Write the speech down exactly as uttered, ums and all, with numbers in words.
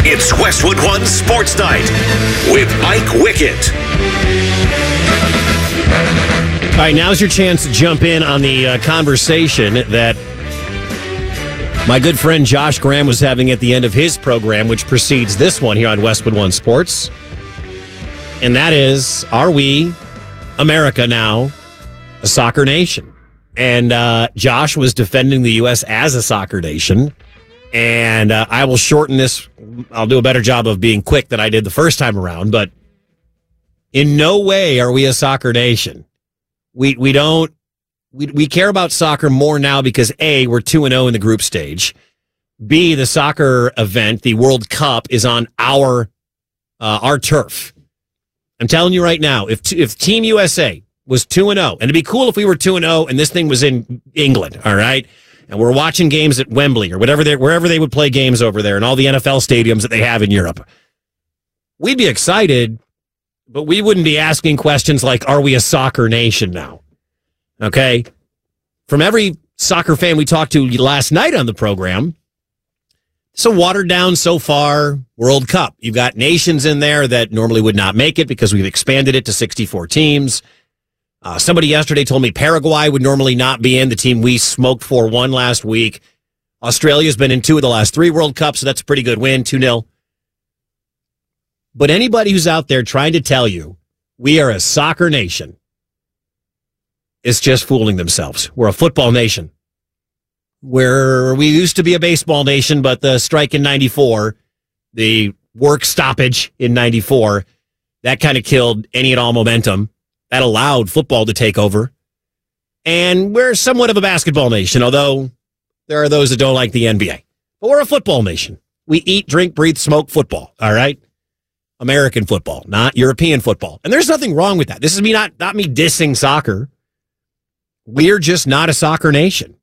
It's Westwood One Sports Night with Mike Wickett. All right, now's your chance to jump in on the uh, conversation that my good friend Josh Graham was having at the end of his program, which precedes this one here on Westwood One Sports. And that is, are we, America now, a soccer nation? And uh, Josh was defending the U S as a soccer nation. And uh, I will shorten this. I'll do a better job of being quick than I did the first time around. But in no way are we a soccer nation. We we don't we we care about soccer more now because A, we're two and oh in the group stage. B, the soccer event, the World Cup, is on our uh, our turf. I'm telling you right now, if if Team U S A was two and oh, and it'd be cool if we were two and oh and this thing was in England, all right? And we're watching games at Wembley or whatever they wherever they would play games over there and all the N F L stadiums that they have in Europe. We'd be excited, but we wouldn't be asking questions like, are we a soccer nation now? Okay? From every soccer fan we talked to last night on the program, it's a watered down so far World Cup. You've got nations in there that normally would not make it because we've expanded it to sixty-four teams. Uh, somebody yesterday told me Paraguay would normally not be in. The team we smoked for won last week. Australia's been in two of the last three World Cups, so that's a pretty good win, two nil. But anybody who's out there trying to tell you we are a soccer nation is just fooling themselves. We're a football nation. Where we used to be a baseball nation, but the strike in ninety-four, the work stoppage in ninety-four, that kind of killed any and all momentum. That allowed football to take over. And we're somewhat of a basketball nation, although there are those that don't like the N B A. But we're a football nation. We eat, drink, breathe, smoke football, all right? American football, not European football. And there's nothing wrong with that. This is me not, not me dissing soccer. We're just not a soccer nation.